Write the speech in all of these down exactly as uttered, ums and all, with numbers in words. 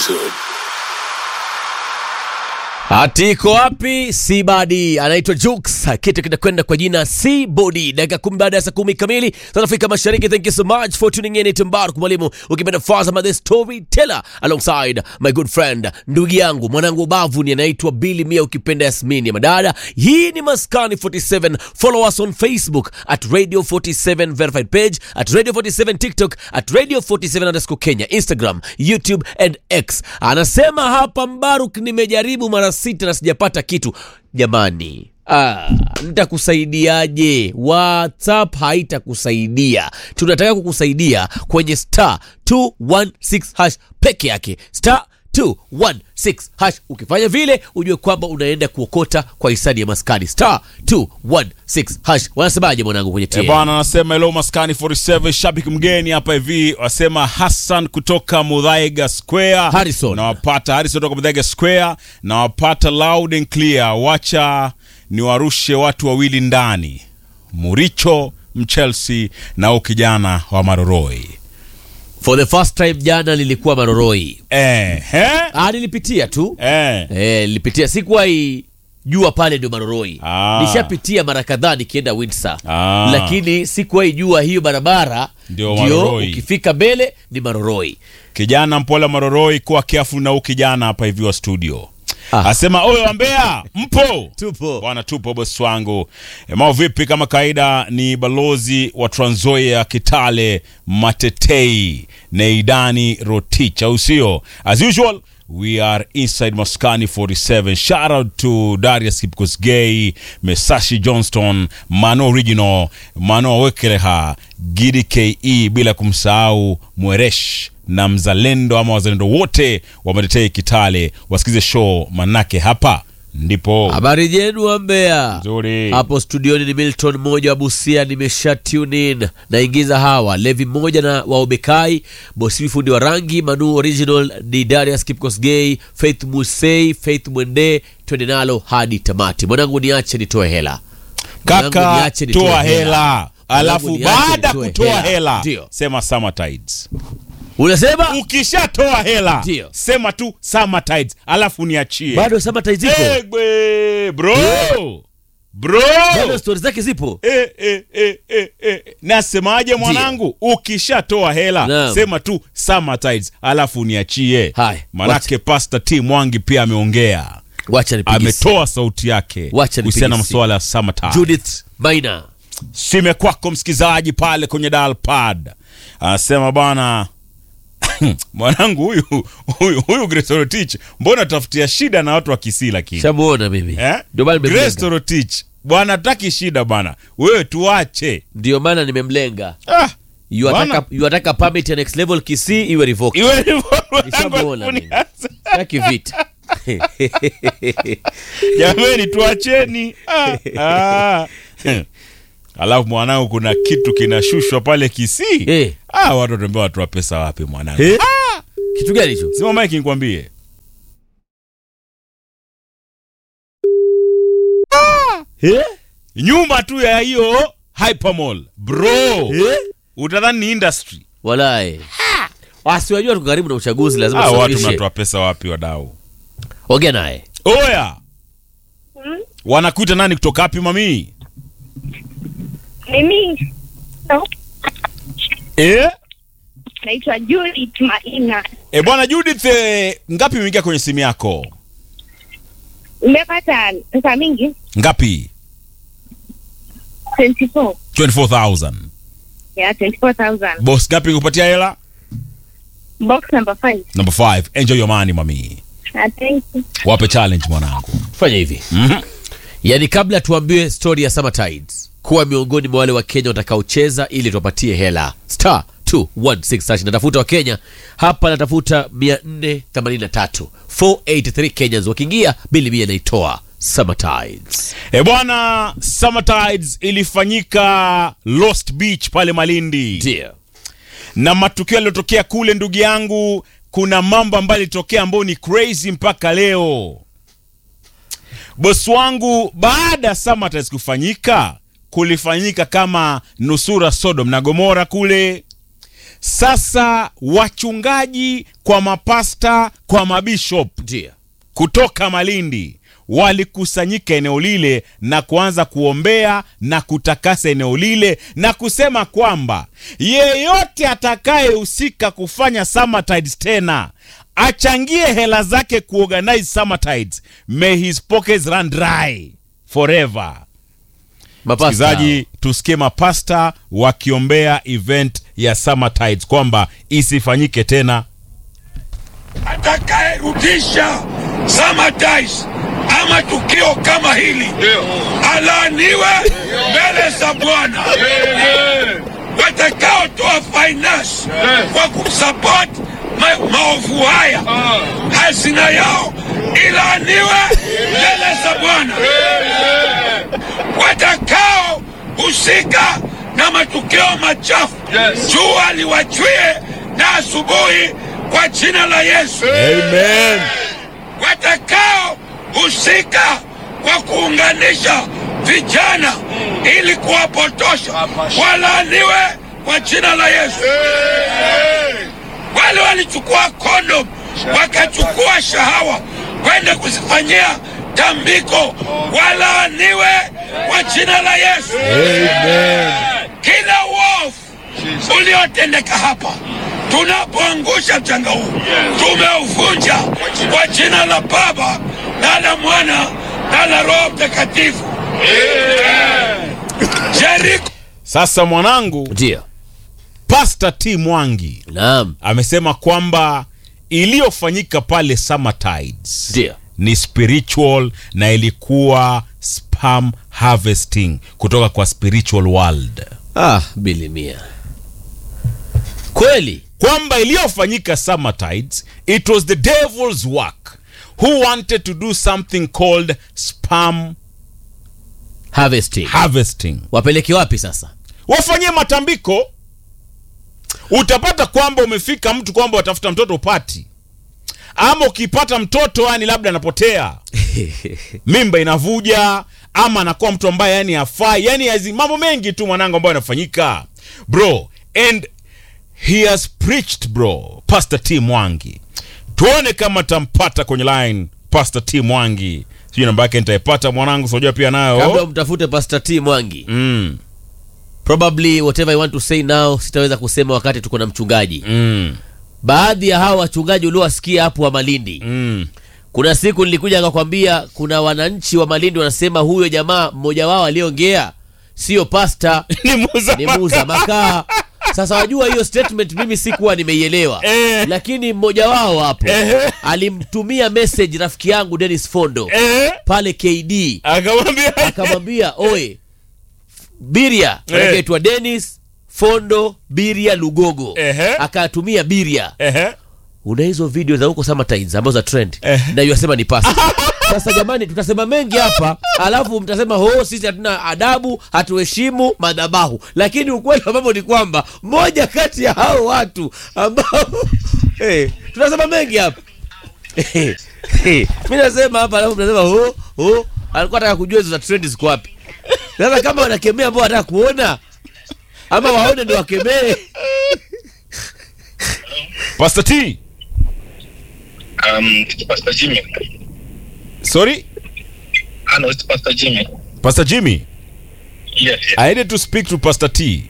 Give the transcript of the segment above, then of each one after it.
episode. Atiko wapi? Sibadi anaitwa Jux, kitu kinakwenda kwa jina Sibody. Dakika kumi baada ya saa kumi kamili Afrika Mashariki. Thank you so much for tuning in. Itambarak mwalimu ukipenda Fazama the storyteller alongside my good friend, ndugu yangu, mwanangu bavu ni anaitwa Billy Mia ukipenda Yasmini ya madada. Hii ni Maskani forty-seven. Follow us on Facebook at Radio forty-seven verified page, at Radio forty-seven TikTok, at Radio forty-seven underscore Kenya, Instagram, YouTube and X. Anasema hapa Mbaruk, nimejaribu mara sita na sijapata kitu. Jamani, ah, nitakusaidiaje? WhatsApp haitakusaidia. Tunataka kukusaidia kwenye star two one six hash peke yake. Star two one six hash. Ukifanya vile ujue kwamba unaenda kuokota kwa hisani ya Maskani. Star two one six hash. Wanasemaje mwanangu kwenye T M? E bana, anasema hello Maskani forty-seven, shabiki mgeni hapa hivi. Wasema Hassan kutoka Muthaiga Square. Harrison. Na wapata Harrison kutoka Muthaiga Square. Na wapata loud and clear. Wacha ni warushe watu wawili ndani. Muricho Mchelsea na ukijana wa Maroroi. For the first time jana nilikuwa Maroroi. Eh, he? Ah, nilipitia tu. Eh. Eh, nilipitia, sikuwahi jua pale ndio Maroroi. Ah. Nishapitia mara kadhaa nikienda Windsor. Ah. Lakini sikuwahi jua hiyo barabara Ndio Maroroi. Ukifika mbele ni Maroroi. Kijana mpole Maroroi, kuwa careful na ukijana hapa hivi wa studio. Ah. Asema oyo Ambea, mpo? Tupo. Bwana tupo boss wangu. E, mao vipi? Kama kaida ni balozi wa Trans Nzoia Kitale Matetei Neidani Rotich, au sio? As usual, we are inside Maskani forty-seven. Shout out to Darius Kipkosgei, Mesashi Johnston, Mano Original, Mano Wekeleha, Gidi K E, bila kumsahau Mweresh na mzalendo ama wazalendo wote wametetei Kitale. Wasikize show manake hapa ndipo. Habari yenu Ambea? Nzuri. Hapo studioni ni Milton moja wa Busia, nimesha tune in. Naingiza hawa Levi moja na Waobekai, Bosi fundi wa rangi, Manu Original, ni Darius Kipkosgei, Faith Musei, Faith Mwende. Twende nalo hadi tamati. Mwanangu niache nitoe hela. Mwanangu Kaka niache nitoe toa hela. hela. Alafu Mwanangu niache baada nitoe kutoa hela. hela, Ndio. sema Summer Tides. Unasema? Ukishatoa hela, Ndio. sema tu Summer Tides, alafu niachie. Bado Summer Tides ziko? Egwe, bro. Bro. Bado stories zake zipo? Eh, eh, eh, eh, eh. Nasemaje mwanangu? Ukishatoa hela, Naam. sema tu Summer Tides, alafu niachie. Hai, Manake Pastor T Mwangi pia ameongea. Wacha nipige. Ametoa sauti yake Wacha nipige kuhusiana na simu. masuala ya Summer Tides. Judith Maina. Sime kwako msikizaji pale kwenye dial pad. Anasema bana mwanangu huyu huyu huyu Grace Rotich, mbona tafutia shida na watu wa Kisii lakini? Shamuona mimi. Eh? Ndio maana Grace nimemlenga. Rotich, bwana taki shida bana. Wewe tuache. Ndio maana nimemlenga. Ah, Yuataka yuataka permit ya next level Kisii iwe revoked. iwe hivyo. Nishamuona mimi. Taki vita. Jamani tuacheni. Ah. Ah. Alafu mwanangu kuna kitu kinashushwa pale Kisii. Eh. Ah, watu watembea watu wa pesa wapi mwanangu? Eh? Kitu gani hicho? Sima Mike nikwambie. Eh? Nyuma tu ya hiyo Hypermall. Bro. Eh? Utadhani ni industry. Walai. Wasiwajua tuko karibu na uchaguzi, lazima Ah, watu tusafishe. mnatoa pesa wapi wadau? Ongea naye. Oya. Wanakuita nani kutoka wapi mami? Mimi no, Eh? naitwa Judith Maina. Eh, bwana Judith, eh, ngapi umeingia kwenye simu yako? Nimepata pesa mingi Ngapi? twenty-four. twenty-four thousand. Yeah, twenty-four thousand. Boss ngapi kupatia hela? Box number five. Number five. Enjoy your money mami. I thank you. Wape challenge mwanangu. Fanya hivi. Mhm. Yaani kabla tuambiwe story ya Summer Tides, kuwa miongoni mwa wale wa Kenya watakaocheza ili tuwapatie hela. Star two one six hash. Natafuta wa Kenya. Hapa natafuta mia nne themanini na tatu. four eighty-three Kenyans wakiingia bili mia naitoa Summer Tides. E bwana, Summer Tides ilifanyika Lost Beach pale Malindi. Ndio. Na matukio yaliyotokea kule ndugu yangu, kuna mambo ambayo yalitokea ambayo ni crazy mpaka leo. Boss wangu, baada ya Summer Tides kufanyika, kulifanyika kama nusura Sodom na Gomora kule. Sasa wachungaji kwa mapasta kwa mabishop Ndio. kutoka Malindi walikusanyika eneo lile na kuanza kuombea na kutakasa eneo lile na kusema kwamba yeyote atakayehusika kufanya Summertides tena achangie hela zake kuorganize Summertides, may his pockets run dry forever. Msikilizaji, tusikie mapasta wakiombea event ya Summertides kwamba isifanyike tena. Atakayerudisha Summertides ama tukio kama hili alaaniwe mbele za Bwana. Watakaotoa finance kwa kusupport ma maovu haya, hazina yao ilaaniwe mbele za Bwana. Watakao husika na matukio machafu, jua liwachwie na asubuhi kwa jina la Yesu. Amen. Watakao husika kwa kuunganisha vijana ili kuwapotosha, walaaniwe kwa jina la Yesu. Wale walichukua kondom wakachukua shahawa kwenda kuzifanyia tambiko, walaaniwe kwa jina la Yesu. Amen. Kila uovu uliotendeka hapa, tunapoangusha mchanga huu, tumeuvunja kwa jina la Baba na la Mwana na la Roho Mtakatifu. Jericho. Sasa mwanangu, Ndio. Pastor T Mwangi Naam. amesema kwamba iliyofanyika pale Summertides Ndio. ni spiritual na ilikuwa spam harvesting kutoka kwa spiritual world. Ah, bilimia. Kweli? Kwamba iliyofanyika Summertides, it was the devil's work who wanted to do something called spam Harvesting. harvesting. Wapeleke wapi sasa? Wafanyie matambiko. Utapata kwamba umefika mtu kwamba watafuta mtoto upati, ama ukipata mtoto yani labda anapotea mimba inavuja, ama anakuwa mtu ambaye yani hafai, yani yazi mambo mengi tu mwanangu ambayo yanafanyika bro. And he has preached bro, Pastor T Mwangi. Tuone kama tampata kwenye line Pastor T Mwangi. Sio namba yake nitaipata mwanangu, sijua pia nayo. Kabla mtafute Pastor T Mwangi. Mm. Probably whatever I want to say now sitaweza kusema wakati tuko na mchungaji. Mm. Baadhi ya hao wachungaji uliowasikia hapo wa Malindi. Mm. Kuna siku nilikuja akakwambia kuna wananchi wa Malindi wanasema huyo jamaa mmoja wao aliongea sio pastor Ni muuza ni muuza makaa. Sasa wajua hiyo statement mimi sikuwa nimeielewa. Eh. Lakini mmoja wao hapo Eh. alimtumia message rafiki yangu Dennis Fondo Eh. pale K D. Akamwambia Akamwambia oe Biria Eh. anaitwa Dennis Fondo Biria Lugogo. Ehe. Akatumia Biria. ehe. Una hizo video za huko Summertides ambazo za trend Eh. na yasema ni pasta. Sasa jamani, tutasema mengi hapa, alafu mtasema ho, sisi hatuna adabu, hatuheshimu madhabahu. Lakini ukweli wa mambo ni kwamba moja kati ya hao watu ambao hey, tunasema mengi hapa hey, hey, mimi nasema hapa, alafu mtasema ho ho, alikuwa anataka kujua hizo za trend ziko wapi. Sasa kama wanakemea ambao wanataka kuona ama waone ndio wakemee. Pastor T. Um, it's Pastor Jimmy. Sorry? I know it's Pastor Jimmy. Pastor Jimmy. Yes, yes. I needed to speak to Pastor T.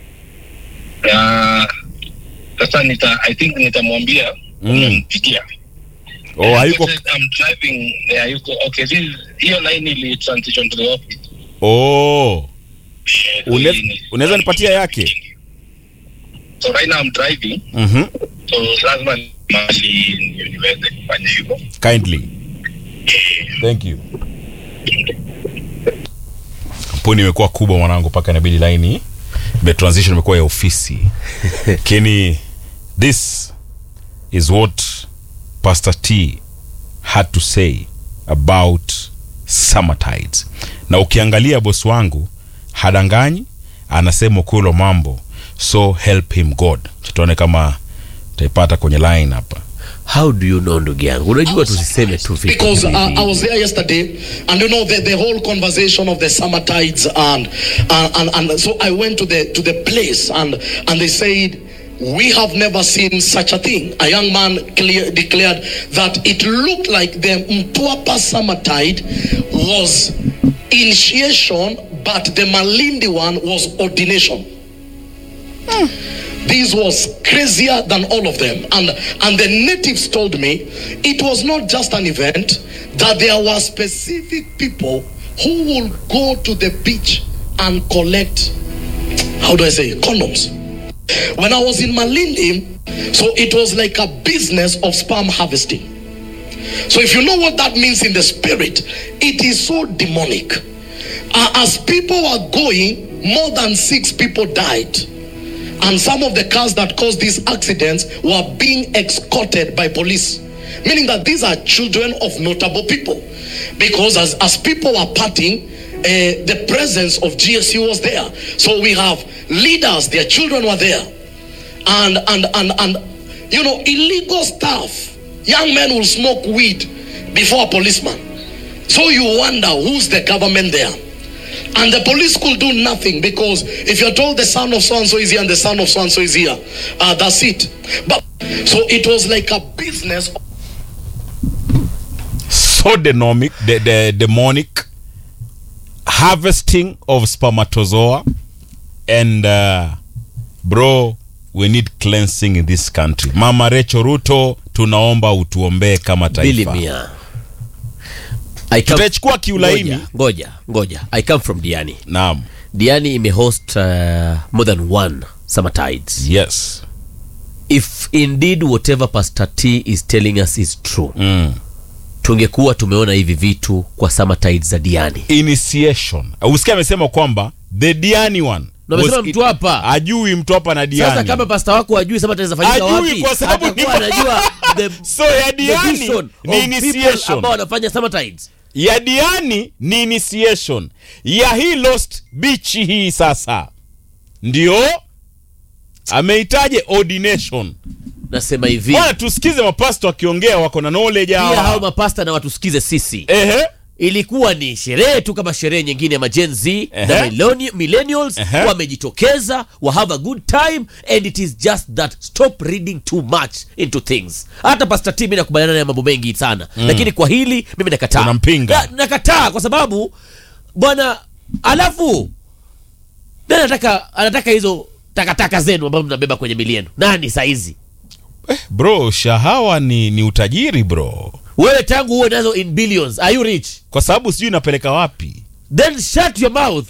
Uh, sasa nita, I think nitamwambia umempigia. Oh, hayuko. I'm driving. Yeah, you go. Okay, this hiyo line ili transition to the office. Oh. Eh, Une- hii- Unaweza nipatia yake? So right now I'm driving. Mhm. So lazima mali niweze kufanya hivyo. Kindly. Thank you. Kampuni imekuwa kubwa mwanangu, paka inabidi line be transition imekuwa ya ofisi. Kini, this is what Pastor T had to say about Summertides. Na ukiangalia boss wangu hadanganyi, anasema ukweli mambo, so help him God. Tuone kama taipata kwenye line hapa. How do you know, ndugu yangu? Unajua tusiseme tu vitu Because uh, hivi. I was there yesterday, and you know the, the whole conversation of the Summertides, and, and and and so I went to the to the place, and and they said we have never seen such a thing. A young man clear, declared that it looked like the Mtwapa Summertide was initiation, but the Malindi one was ordination. Hmm. This was crazier than all of them. And, and the natives told me it was not just an event, that there were specific people who will go to the beach and collect, how do I say, condoms. When I was in Malindi, so it was like a business of sperm harvesting. So if you know what that means in the spirit, it is so demonic. Uh, as people were going, more than six people died. And some of the cars that caused these accidents were being escorted by police. Meaning that these are children of notable people. Because as, as people were partying, uh, the presence of G S U was there. So we have leaders, their children were there. And, and, and, and you know, illegal stuff. Young men will smoke weed before a policeman. So you wonder who's the government there. And the police could do nothing, because if you're told the son of so-and-so is here and the son of so-and-so is here, uh, that's it. But so it was like a business. So demonic, the, the demonic harvesting of spermatozoa. And uh, bro, we need cleansing in this country. Mama Rachel Ruto, tunaomba utuombee kama taifa. Tutachukua kiulaini. Ngoja, ngoja, ngoja. I come from Diani. Naam. Diani imehost uh, more than one Summertides. Yes. If indeed whatever Pastor T is telling us is true, Mm. tungekuwa tumeona hivi vitu kwa Summertides za Diani. Initiation. Usikia amesema kwamba the Diani one. Na amesema Mtwapa. Ajui Mtwapa na Diani. Sasa kama pastor wako ajui Summertides zafanyika wapi? Ajui kwa sababu atakuwa anajua the so ya Diani ni initiation ambao wanafanya Summertides. Ya Diani ni initiation. Ya hii Lost Beach hii sasa ndio ameitaje ordination. Nasema hivi, bwana tusikize mapasto akiongea, wako na knowledge hawa. Pia hao mapasta na watusikize sisi. Ehe. Ilikuwa ni sherehe tu kama sherehe nyingine ya Gen Z na millennials wamejitokeza, wa have a good time, and it is just that stop reading too much into things. Hata Pastor T mimi nakubaliana na mambo mengi sana, mm. lakini kwa hili mimi nakataa. Unampinga. Na, nakataa kwa sababu bwana, alafu nani anataka anataka hizo takataka zenu ambazo mnabeba kwenye mili yenu? Nani saizi? Eh, bro, shahawa ni ni utajiri bro. Wewe tangu uwe nazo in billions, are you rich? Kwa sababu sijui inapeleka wapi. Then shut your mouth.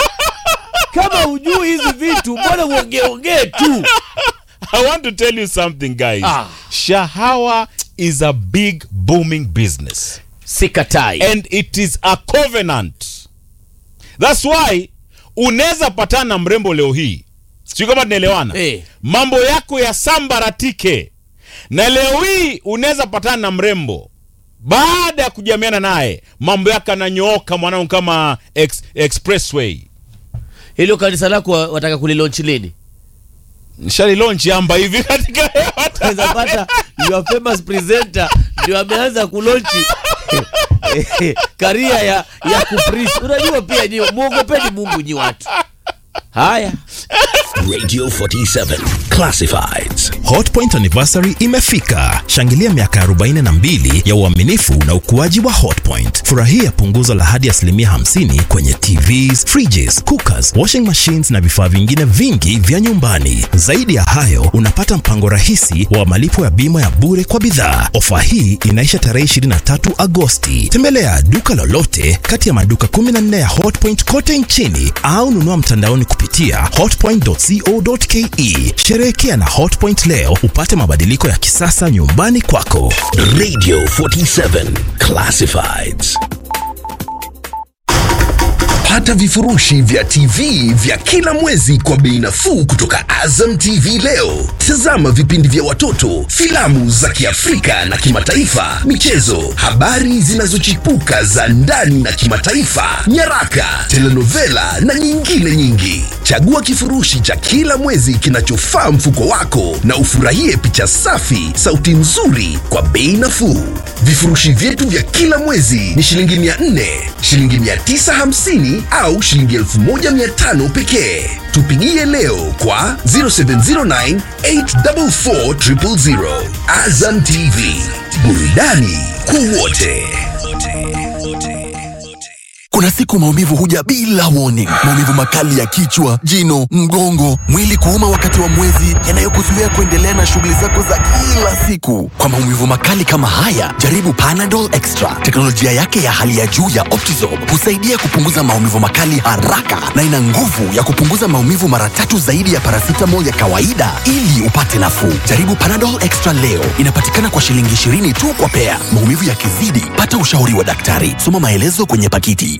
Kama hujui hizi vitu, mbona uongee ongee tu? I want to tell you something, guys. Ah. Shahawa is a big booming business. Sikatai. And it is a covenant. That's why unaweza patana na mrembo leo hii. Sio kama tunaelewana. Hey. Mambo yako ya sambaratike. Na leo hii unaweza patana na mrembo, baada ya kujamiana naye mambo yake yananyooka mwanangu kama ex, expressway. Hilo kanisa lako wataka kulilaunch lini? Nishali launch amba hivi katika hewa. Unaweza pata your famous presenter ndio ameanza kulaunch career ya ya kupreach. Unajua pia ni muogopeni Mungu nyi watu. Haya. Radio forty-seven Classifieds. Hotpoint anniversary imefika. Shangilia miaka arobaini na mbili ya uaminifu na ukuaji wa Hotpoint. Furahia punguzo la hadi asilimia hamsini kwenye T Vs, fridges, cookers, washing machines na vifaa vingine vingi vya nyumbani. Zaidi ya hayo, unapata mpango rahisi wa malipo ya bima ya bure kwa bidhaa. Ofa hii inaisha tarehe ishirini na tatu Agosti. Tembelea duka lolote kati ya maduka kumi na nne ya Hotpoint kote nchini au nunua mtandaoni kupitia hotpoint dot co dot ke. Sherehekea na Hotpoint leo upate mabadiliko ya kisasa nyumbani kwako. Radio forty-seven Classifieds. Pata vifurushi vya T V vya kila mwezi kwa bei nafuu kutoka Azam T V leo. Tazama vipindi vya watoto, filamu za Kiafrika na kimataifa, michezo, habari zinazochipuka za ndani na kimataifa, nyaraka, telenovela na nyingine nyingi. Chagua kifurushi cha kila mwezi kinachofaa mfuko wako na ufurahie picha safi, sauti nzuri kwa bei nafuu. Vifurushi vyetu vya kila mwezi ni shilingi mia nne, shilingi mia tisa hamsini au shilingi elfu moja mia tano pekee. Tupigie leo kwa zero seven zero nine eight four four zero zero zero. Azam T V, burudani kwa wote. Kuna siku maumivu huja bila warning. Maumivu makali ya kichwa, jino, mgongo, mwili kuuma wakati wa mwezi, yanayokuzuia kuendelea na shughuli zako za kila siku. Kwa maumivu makali kama haya, jaribu Panadol Extra. Teknolojia yake ya hali ya juu ya Optizorb husaidia kupunguza maumivu makali haraka na ina nguvu ya kupunguza maumivu mara tatu zaidi ya paracetamol ya kawaida ili upate nafuu. Jaribu Panadol Extra leo. Inapatikana kwa shilingi ishirini tu kwa pea. Maumivu yakizidi, pata ushauri wa daktari. Soma maelezo kwenye pakiti.